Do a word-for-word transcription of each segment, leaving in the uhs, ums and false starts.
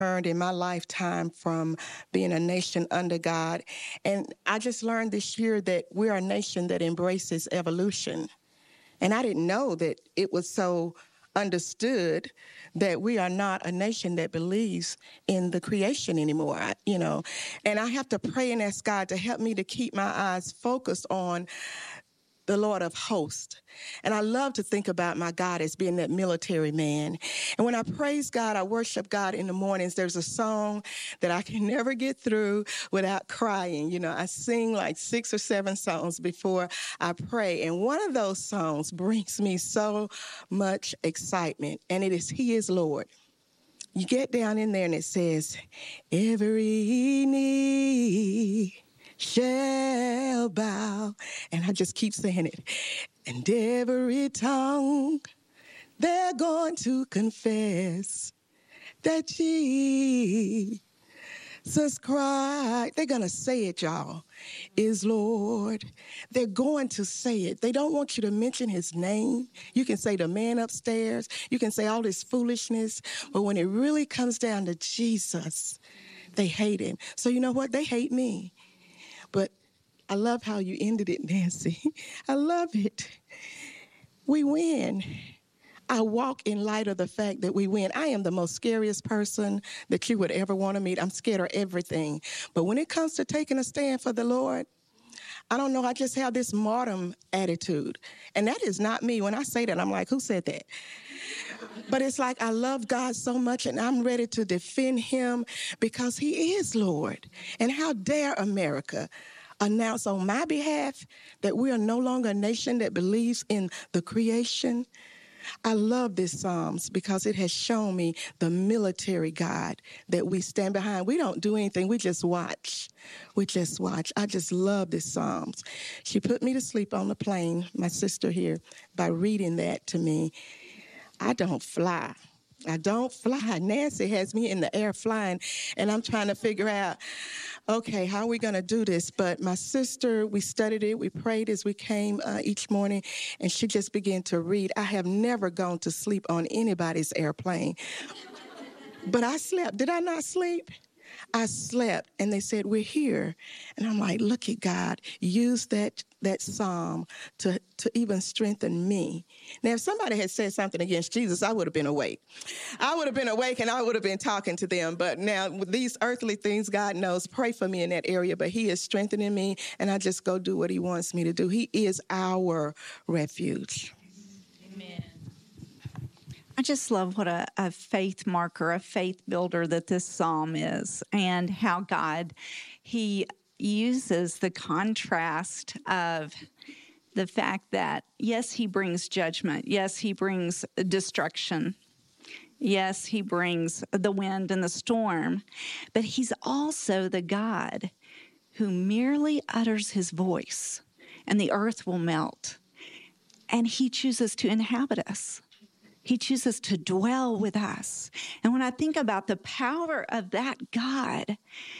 learned in my lifetime from being a nation under God. And I just learned this year that we're a nation that embraces evolution. And I didn't know that it was so understood that we are not a nation that believes in the creation anymore, I, you know. And I have to pray and ask God to help me to keep my eyes focused on the Lord of hosts. And I love to think about my God as being that military man. And when I praise God, I worship God in the mornings, there's a song that I can never get through without crying. You know, I sing like six or seven songs before I pray. And one of those songs brings me so much excitement. And it is He is Lord. You get down in there and it says, every knee shall bow. And I just keep saying it. And every tongue, they're going to confess that Jesus Christ, they're going to say it, y'all, is Lord. They're going to say it. They don't want you to mention his name. You can say the man upstairs. You can say all this foolishness. But when it really comes down to Jesus, they hate him. So you know what? They hate me. But I love how you ended it, Nancy. I love it. We win. I walk in light of the fact that we win. I am the most scariest person that you would ever want to meet. I'm scared of everything. But when it comes to taking a stand for the Lord, I don't know, I just have this martyrdom attitude. And that is not me. When I say that, I'm like, who said that? But it's like I love God so much and I'm ready to defend him because he is Lord. And how dare America announce on my behalf that we are no longer a nation that believes in the creation? I love this Psalms because it has shown me the military God that we stand behind. We don't do anything. We just watch. We just watch. I just love this Psalms. She put me to sleep on the plane, my sister here, by reading that to me. I don't fly. I don't fly. Nancy has me in the air flying, and I'm trying to figure out, okay, how are we going to do this? But my sister, we studied it. We prayed as we came uh, each morning, and she just began to read. I have never gone to sleep on anybody's airplane. But I slept. Did I not sleep? I slept, and they said, we're here. And I'm like, look at God. Use that that psalm to, to even strengthen me. Now, if somebody had said something against Jesus, I would have been awake. I would have been awake, and I would have been talking to them. But now, with these earthly things, God knows, pray for me in that area. But he is strengthening me, and I just go do what he wants me to do. He is our refuge. Amen. I just love what a, a faith marker, a faith builder that this psalm is, and how God, he uses the contrast of the fact that, yes, he brings judgment. Yes, he brings destruction. Yes, he brings the wind and the storm. But he's also the God who merely utters his voice, and the earth will melt. And he chooses to inhabit us. He chooses to dwell with us. And when I think about the power of that God,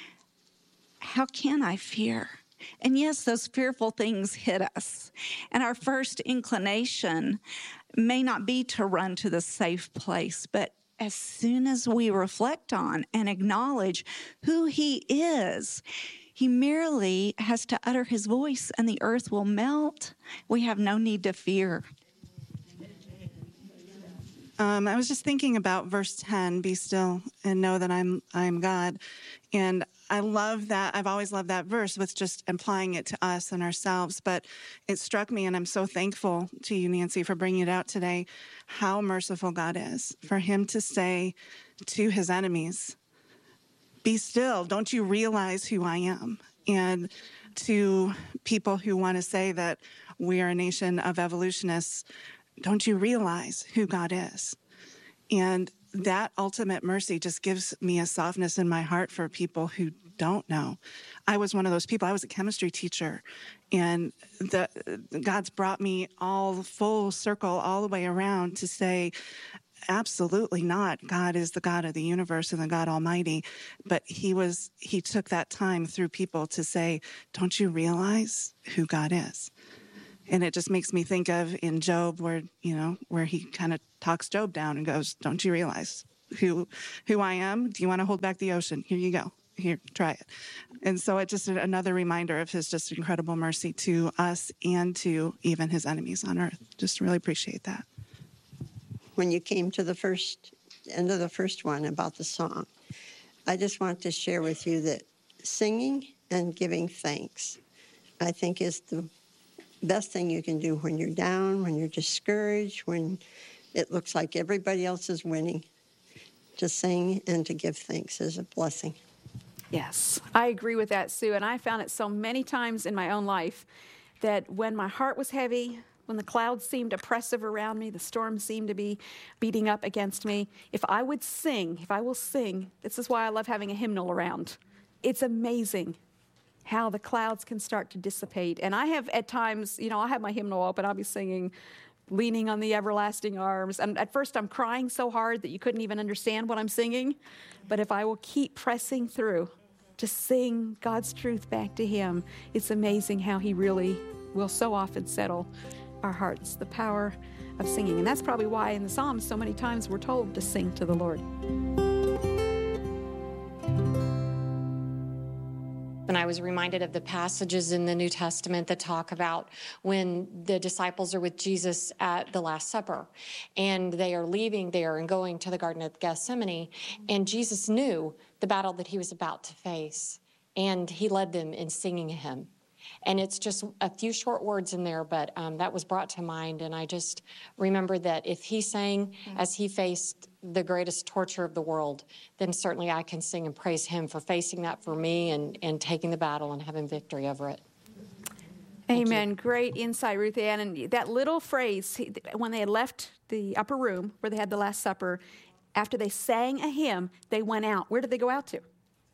how can I fear? And yes, those fearful things hit us. And our first inclination may not be to run to the safe place, but as soon as we reflect on and acknowledge who he is, he merely has to utter his voice and the earth will melt. We have no need to fear. Um, I was just thinking about verse ten, be still and know that I'm I'm God. And I love that. I've always loved that verse with just applying it to us and ourselves. But it struck me, and I'm so thankful to you, Nancy, for bringing it out today, how merciful God is, for him to say to his enemies, be still, don't you realize who I am? And to people who want to say that we are a nation of evolutionists, don't you realize who God is? And that ultimate mercy just gives me a softness in my heart for people who don't know. I was one of those people. I was a chemistry teacher, and the God's brought me all full circle all the way around to say, absolutely not. God is the God of the universe and the God Almighty. But he was, he took that time through people to say, don't you realize who God is? And it just makes me think of in Job where, you know, where he kind of talks Job down and goes, don't you realize who who I am. Do you want to hold back the ocean? Here you go. Here, try it. And so it just another reminder of his just incredible mercy to us and to even his enemies on earth. Just really appreciate that. When you came to the first end of the first one about the song, I just want to share with you that singing and giving thanks, I think, is the best thing you can do when you're down, when you're discouraged, when it looks like everybody else is winning. To sing and to give thanks is a blessing. Yes, I agree with that, Sue. And I found it so many times in my own life that when my heart was heavy, when the clouds seemed oppressive around me, the storm seemed to be beating up against me, if I would sing, if I will sing, this is why I love having a hymnal around. It's amazing how the clouds can start to dissipate. And I have at times, you know, I'll have my hymnal open, I'll be singing, leaning on the everlasting arms. And at first I'm crying so hard that you couldn't even understand what I'm singing. But if I will keep pressing through to sing God's truth back to him, it's amazing how he really will so often settle our hearts, the power of singing. And that's probably why in the Psalms so many times we're told to sing to the Lord. And I was reminded of the passages in the New Testament that talk about when the disciples are with Jesus at the Last Supper and they are leaving there and going to the Garden of Gethsemane, and Jesus knew the battle that he was about to face, and he led them in singing a hymn. And it's just a few short words in there, but um, that was brought to mind. And I just remember that if he sang as he faced the greatest torture of the world, then certainly I can sing and praise him for facing that for me and, and taking the battle and having victory over it. Amen. Great insight, Ruth Ann. And that little phrase, when they had left the upper room where they had the Last Supper, after they sang a hymn, they went out. Where did they go out to?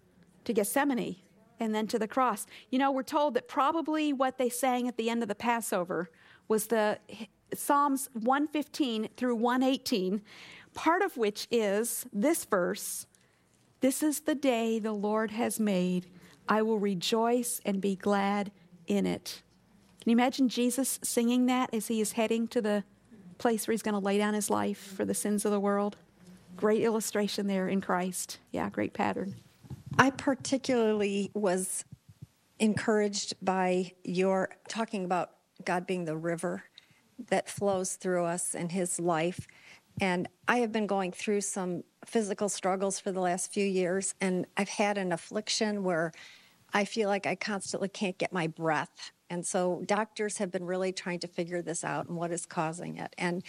To Gethsemane. And then to the cross. You know, we're told that probably what they sang at the end of the Passover was the Psalms one fifteen through one eighteen, part of which is this verse, "This is the day the Lord has made. I will rejoice and be glad in it." Can you imagine Jesus singing that as he is heading to the place where he's going to lay down his life for the sins of the world? Great illustration there in Christ. Yeah, great pattern. I particularly was encouraged by your talking about God being the river that flows through us and his life. And I have been going through some physical struggles for the last few years, and I've had an affliction where I feel like I constantly can't get my breath. And so doctors have been really trying to figure this out and what is causing it. And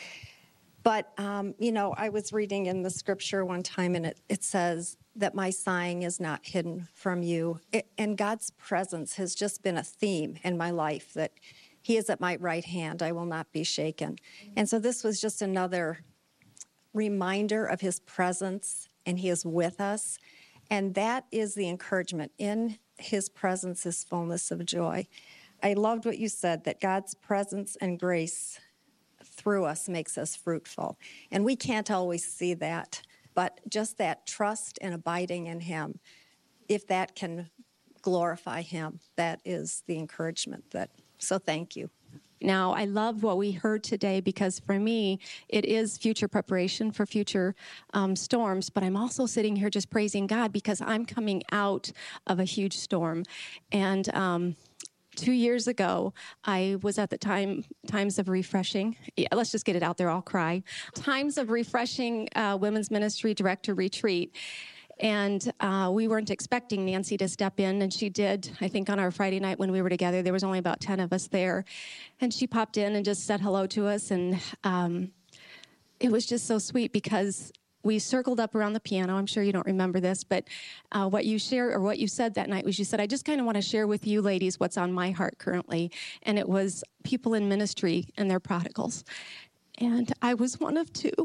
But, um, you know, I was reading in the scripture one time, and it, it says that my sighing is not hidden from you. It, and God's presence has just been a theme in my life, that he is at my right hand. I will not be shaken. And so this was just another reminder of his presence, and he is with us. And that is the encouragement. In his presence is fullness of joy. I loved what you said, that God's presence and grace through us makes us fruitful. And we can't always see that, but just that trust and abiding in him, if that can glorify him, that is the encouragement. That. So thank you. Now, I love what we heard today, because for me, it is future preparation for future um, storms, but I'm also sitting here just praising God because I'm coming out of a huge storm. And um Two years ago, I was at the time Times of Refreshing. Yeah, let's just get it out there. I'll cry. Times of Refreshing uh, Women's Ministry Director Retreat. And uh, we weren't expecting Nancy to step in, and she did. I think on our Friday night when we were together, there was only about ten of us there. And she popped in and just said hello to us. And um, it was just so sweet because we circled up around the piano. I'm sure you don't remember this, but uh, what you shared or what you said that night was you said, I just kind of want to share with you ladies what's on my heart currently. And it was people in ministry and their prodigals. And I was one of two.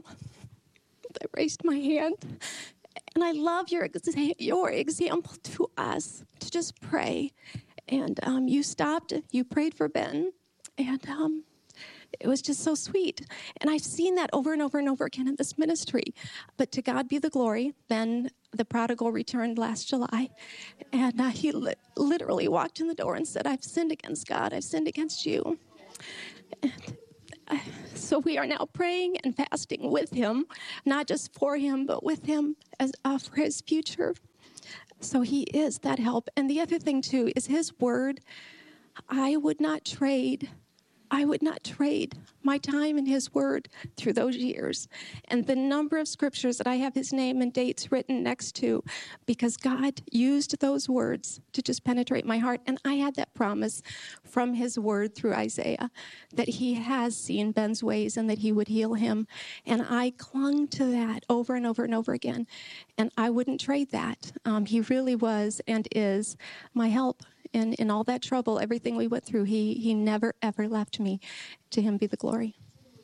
I raised my hand. And I love your, exa- your example to us to just pray. And um, you stopped, you prayed for Ben. And um, it was just so sweet. And I've seen that over and over and over again in this ministry. But to God be the glory. Ben, the prodigal, returned last July. And uh, he li- literally walked in the door and said, I've sinned against God. I've sinned against you. And so we are now praying and fasting with him, not just for him, but with him as uh, for his future. So he is that help. And the other thing, too, is his word. I would not trade I would not trade my time in his word through those years and the number of scriptures that I have his name and dates written next to, because God used those words to just penetrate my heart. And I had that promise from his word through Isaiah that he has seen Ben's ways and that he would heal him. And I clung to that over and over and over again. And I wouldn't trade that. Um, he really was and is my help. In, in all that trouble, everything we went through, he he never, ever left me. To him be the glory.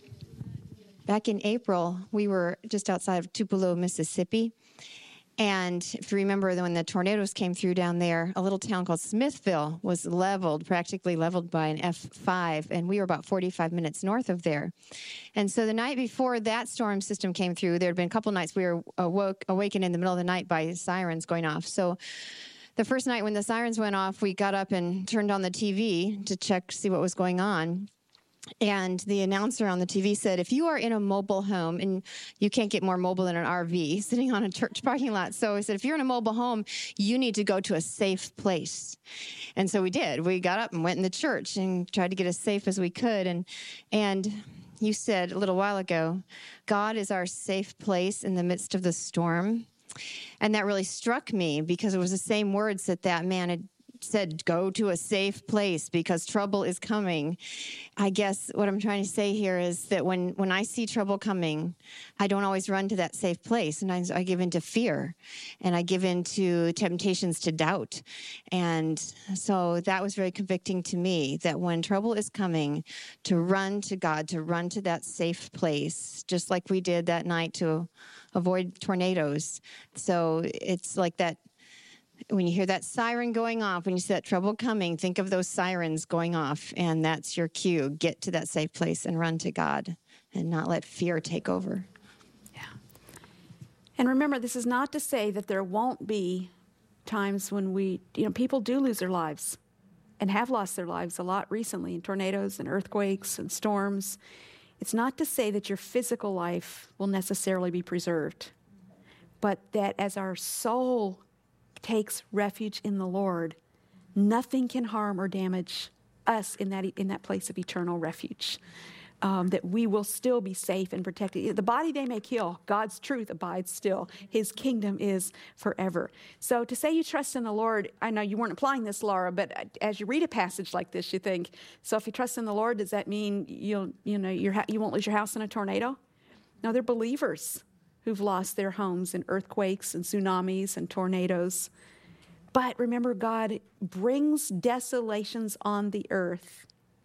Back in April, we were just outside of Tupelo, Mississippi. And if you remember, when the tornadoes came through down there, a little town called Smithville was leveled, practically leveled by an F five. And we were about forty-five minutes north of there. And so the night before that storm system came through, there had been a couple nights we were awoke, awakened in the middle of the night by sirens going off. So the first night when the sirens went off, we got up and turned on the T V to check, see what was going on. And the announcer on the T V said, if you are in a mobile home, and you can't get more mobile than an R V, sitting on a church parking lot. So he said, if you're in a mobile home, you need to go to a safe place. And so we did. We got up and went in the church and tried to get as safe as we could. And, and you said a little while ago, God is our safe place in the midst of the storm. And that really struck me because it was the same words that that man had said, go to a safe place because trouble is coming. I guess what I'm trying to say here is that when, when I see trouble coming, I don't always run to that safe place. And I, I give into fear and I give into temptations to doubt. And so that was very convicting to me, that when trouble is coming, to run to God, to run to that safe place, just like we did that night to avoid tornadoes. So it's like that. When you hear that siren going off, when you see that trouble coming, think of those sirens going off, and that's your cue. Get to that safe place and run to God and not let fear take over. Yeah. And remember, this is not to say that there won't be times when we, you know, people do lose their lives and have lost their lives a lot recently in tornadoes and earthquakes and storms. It's not to say that your physical life will necessarily be preserved, but that as our soul takes refuge in the Lord, nothing can harm or damage us in that in that place of eternal refuge. Um, that we will still be safe and protected. The body they may kill, God's truth abides still. His kingdom is forever. So to say you trust in the Lord, I know you weren't applying this, Laura, but as you read a passage like this, you think, so if you trust in the Lord, does that mean you'll you know you're, you won't lose your house in a tornado? No, they're believers who've lost their homes in earthquakes and tsunamis and tornadoes. But remember, God brings desolations on the earth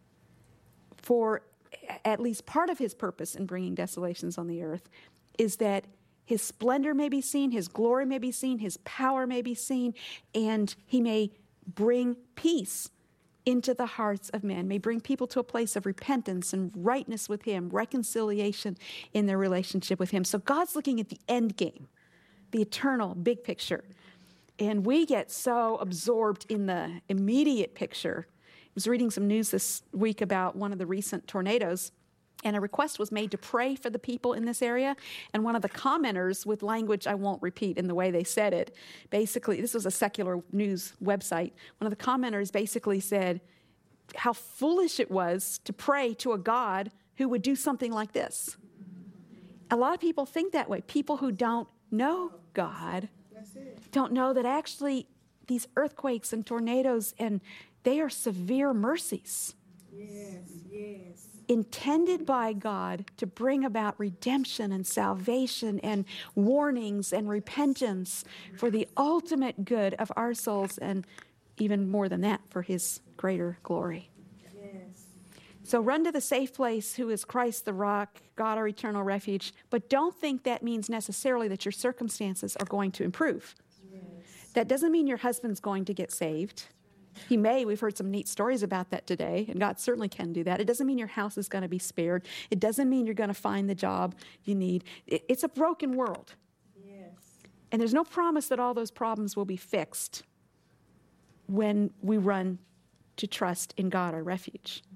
for at least part of his purpose in bringing desolations on the earth is that his splendor may be seen, his glory may be seen, his power may be seen, and he may bring peace into the hearts of men, may bring people to a place of repentance and rightness with him, reconciliation in their relationship with him. So God's looking at the end game, the eternal big picture. And we get so absorbed in the immediate picture. I was reading some news this week about one of the recent tornadoes, and a request was made to pray for the people in this area. And one of the commenters, with language I won't repeat in the way they said it, basically, this was a secular news website, one of the commenters basically said how foolish it was to pray to a God who would do something like this. A lot of people think that way. People who don't know God don't know that actually these earthquakes and tornadoes, and they are severe mercies. Yes, yes. Intended by God to bring about redemption and salvation and warnings and repentance for the ultimate good of our souls, and even more than that, for his greater glory. Yes. So run to the safe place, who is Christ the rock, God our eternal refuge, but don't think that means necessarily that your circumstances are going to improve. Yes. That doesn't mean your husband's going to get saved. He may. We've heard some neat stories about that today, and God certainly can do that. It doesn't mean your house is going to be spared. It doesn't mean you're going to find the job you need. It, it's a broken world. Yes. And there's no promise that all those problems will be fixed when we run to trust in God, our refuge.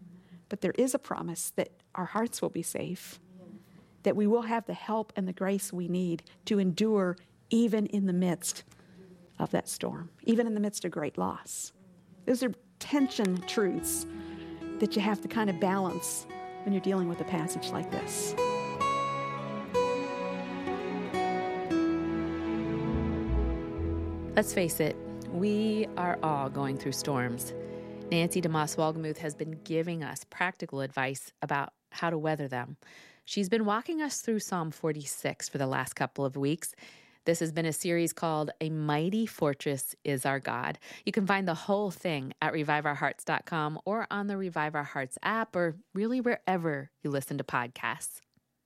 but there is a promise that our hearts will be safe, that we will have the help and the grace we need to endure even in the midst of that storm, even in the midst of great loss. Those are tension truths that you have to kind of balance when you're dealing with a passage like this. Let's face it, we are all going through storms. Nancy DeMoss Wolgemuth has been giving us practical advice about how to weather them. She's been walking us through Psalm forty-six for the last couple of weeks. This has been a series called A Mighty Fortress is Our God. You can find the whole thing at revive our hearts dot com or on the Revive Our Hearts app, or really wherever you listen to podcasts.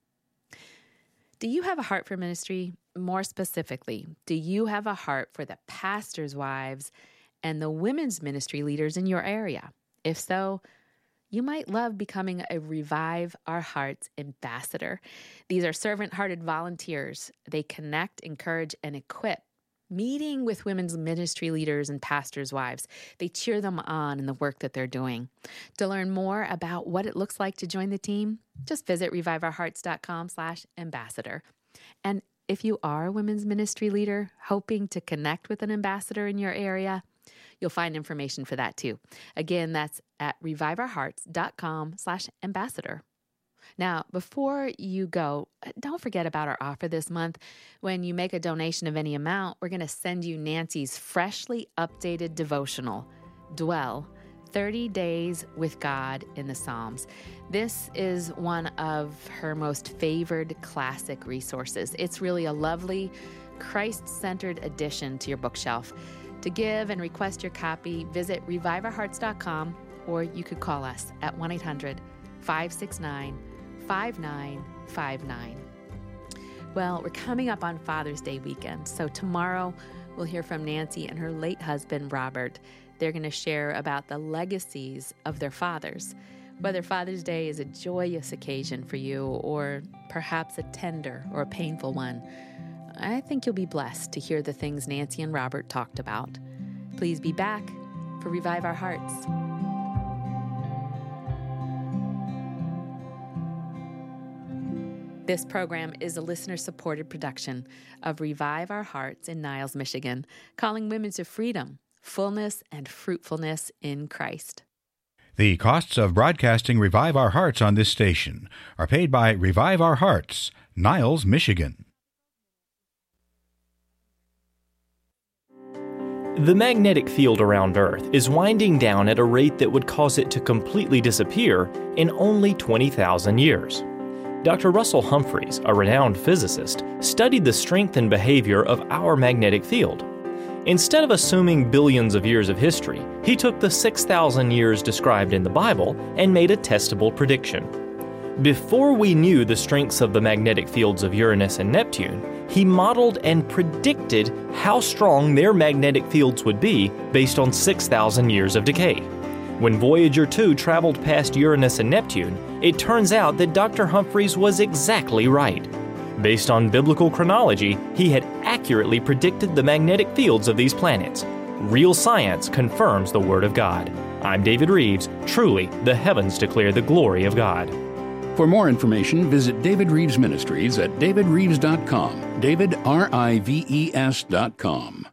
Do you have a heart for ministry? More specifically, do you have a heart for the pastors' wives and the women's ministry leaders in your area? If so, you might love becoming a Revive Our Hearts ambassador. These are servant-hearted volunteers. They connect, encourage, and equip, meeting with women's ministry leaders and pastors' wives. They cheer them on in the work that they're doing. To learn more about what it looks like to join the team, just visit revive our hearts dot com slash ambassador. And if you are a women's ministry leader hoping to connect with an ambassador in your area, you'll find information for that too. Again, that's at revive our hearts dot com slash ambassador. Now, before you go, don't forget about our offer this month. When you make a donation of any amount, we're going to send you Nancy's freshly updated devotional, Dwell, thirty days with God in the Psalms. This is one of her most favored classic resources. It's really a lovely, Christ-centered addition to your bookshelf. To give and request your copy, visit revive our hearts dot com, or you could call us at one eight hundred five six nine five nine five nine. Well, we're coming up on Father's Day weekend, so tomorrow we'll hear from Nancy and her late husband, Robert. They're going to share about the legacies of their fathers, whether Father's Day is a joyous occasion for you or perhaps a tender or a painful one. I think you'll be blessed to hear the things Nancy and Robert talked about. Please be back for Revive Our Hearts. This program is a listener-supported production of Revive Our Hearts in Niles, Michigan, calling women to freedom, fullness, and fruitfulness in Christ. The costs of broadcasting Revive Our Hearts on this station are paid by Revive Our Hearts, Niles, Michigan. The magnetic field around Earth is winding down at a rate that would cause it to completely disappear in only twenty thousand years. Doctor Russell Humphreys, a renowned physicist, studied the strength and behavior of our magnetic field. Instead of assuming billions of years of history, he took the six thousand years described in the Bible and made a testable prediction. Before we knew the strengths of the magnetic fields of Uranus and Neptune, he modeled and predicted how strong their magnetic fields would be based on six thousand years of decay. When Voyager two traveled past Uranus and Neptune, it turns out that Doctor Humphreys was exactly right. Based on biblical chronology, he had accurately predicted the magnetic fields of these planets. Real science confirms the Word of God. I'm David Reeves. Truly, the heavens declare the glory of God. For more information, visit David Reeves Ministries at david reeves dot com. David, R I V E S dot com.